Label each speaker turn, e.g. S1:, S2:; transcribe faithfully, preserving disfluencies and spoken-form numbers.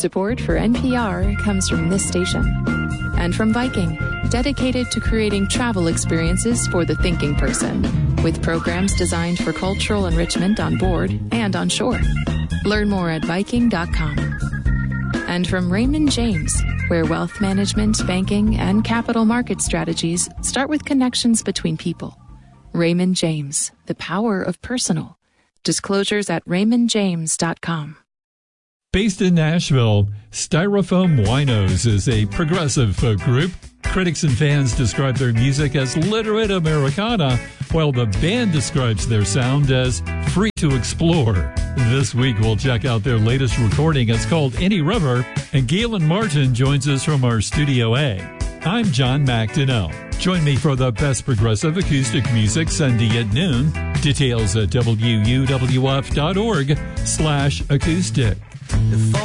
S1: Support for N P R comes from this station and from Viking, dedicated to creating travel experiences for the thinking person, with programs designed for cultural enrichment on board and on shore. Learn more at Viking dot com. And from Raymond James, where wealth management, banking, and capital market strategies start with connections between people. Raymond James, the power of personal. Disclosures at Raymond James dot com.
S2: Based in Nashville, Styrofoam Winos is a progressive folk group. Critics and fans describe their music as literate Americana, while the band describes their sound as free to explore. This week, we'll check out their latest recording. It's called Any River, and Galen Martin joins us from our Studio A. I'm John McDonnell. Join me for the best progressive acoustic music Sunday at noon. Details at W U W F dot org slash acoustic.